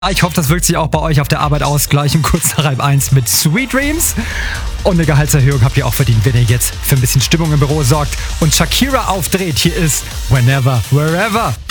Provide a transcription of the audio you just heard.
Ich hoffe, das wirkt sich auch bei euch auf der Arbeit aus. Gleich um kurz nach 1 mit Sweet Dreams. Und eine Gehaltserhöhung habt ihr auch verdient, wenn ihr jetzt für ein bisschen Stimmung im Büro sorgt und Shakira aufdreht. Hier ist Whenever, Wherever.